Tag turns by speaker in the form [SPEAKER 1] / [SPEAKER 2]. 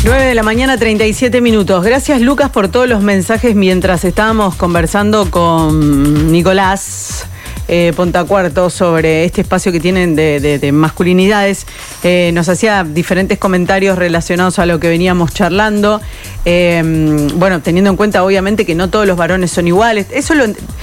[SPEAKER 1] 9 de la mañana, 37 minutos. Gracias, Lucas, por todos los mensajes mientras estábamos conversando con Nicolás Pontacuarto sobre este espacio que tienen de masculinidades. Nos hacía diferentes comentarios relacionados a lo que veníamos charlando. Bueno, teniendo en cuenta obviamente que no todos los varones son iguales. Eso